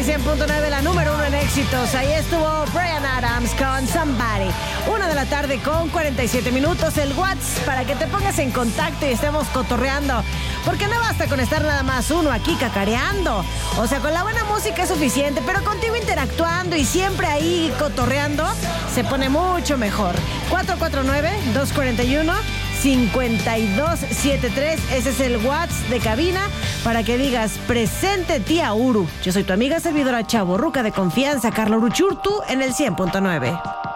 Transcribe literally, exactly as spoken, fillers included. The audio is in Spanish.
cien punto nueve, la número uno en éxitos. Ahí estuvo Bryan Adams con Somebody. Una de la tarde con cuarenta y siete minutos. El WhatsApp para que te pongas en contacto y estemos cotorreando. Porque no basta con estar nada más uno aquí cacareando. O sea, con la buena música es suficiente, pero contigo interactuando y siempre ahí cotorreando se pone mucho mejor. cuatro cuatro nueve, dos cuatro uno, cinco dos siete tres. Ese es el WhatsApp de cabina para que digas presente tía Uru. Yo soy tu amiga servidora chavorruca de confianza, Carla Uruchurtu, en el cien punto nueve.